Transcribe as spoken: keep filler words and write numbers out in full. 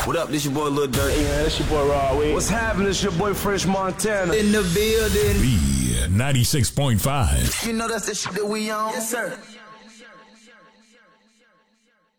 What up, this your boy Lil Durk. Hey man, this your boy Rod Wave. What's happening? It's your boy French Montana. In the building. B ninety-six point five. You know that's the shit that we on. Yes, sir.